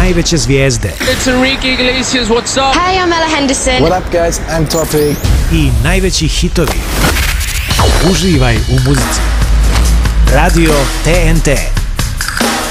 najveće zvijezde. It's Enrique Iglesias, what's up? Hey, I'm Ella Henderson. What up, guys? I'm Topi. I najveći hitovi. Uživaj u muzici. Radio TNT.